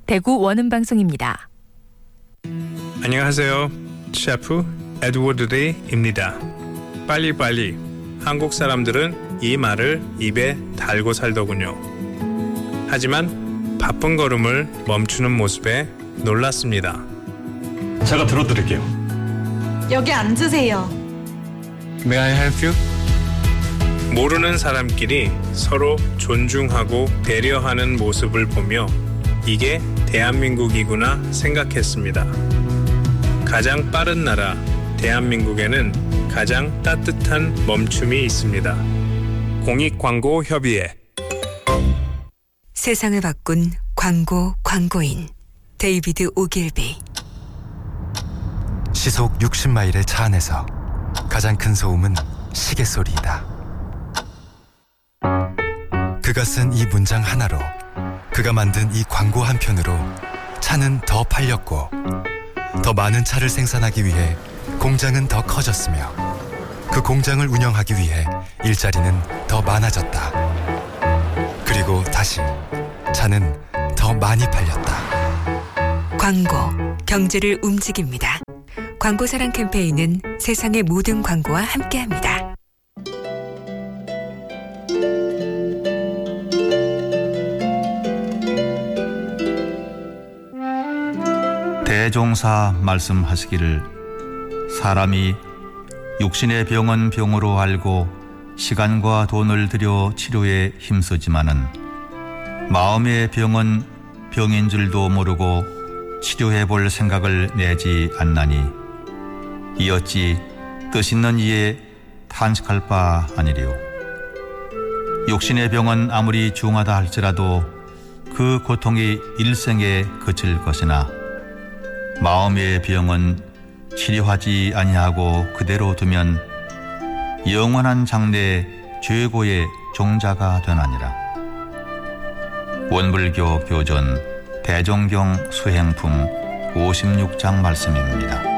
대구 원음방송입니다. 안녕하세요. 셰프 에드워드 데이입니다. 빨리빨리. 한국 사람들은 이 말을 입에 달고 살더군요. 하지만 바쁜 걸음을 멈추는 모습에 놀랐습니다. 제가 들어드릴게요. 여기 앉으세요. May I help you? 모르는 사람끼리 서로 존중하고 배려하는 모습을 보며 이게 대한민국이구나 생각했습니다. 가장 빠른 나라 대한민국에는 가장 따뜻한 멈춤이 있습니다. 공익광고협의회. 세상을 바꾼 광고인 데이비드 오길비. 시속 60마일의 차 안에서 가장 큰 소음은 시계 소리이다. 그가 쓴 이 문장 하나로, 그가 만든 이 광고 한 편으로 차는 더 팔렸고, 더 많은 차를 생산하기 위해 공장은 더 커졌으며, 그 공장을 운영하기 위해 일자리는 더 많아졌다. 그리고 다시 차는 더 많이 팔렸다. 광고, 경제를 움직입니다. 광고사랑 캠페인은 세상의 모든 광고와 함께합니다. 대종사 말씀하시기를, 사람이 육신의 병은 병으로 알고 시간과 돈을 들여 치료에 힘쓰지만은 마음의 병은 병인 줄도 모르고 치료해 볼 생각을 내지 않나니 이 어찌 뜻있는 이에 탄식할 바 아니리요. 육신의 병은 아무리 중하다 할지라도 그 고통이 일생에 그칠 것이나 마음의 병은 치료하지 아니하고 그대로 두면 영원한 장래 최고의 종자가 되나니라. 원불교 교전 대종경 수행품 56장 말씀입니다.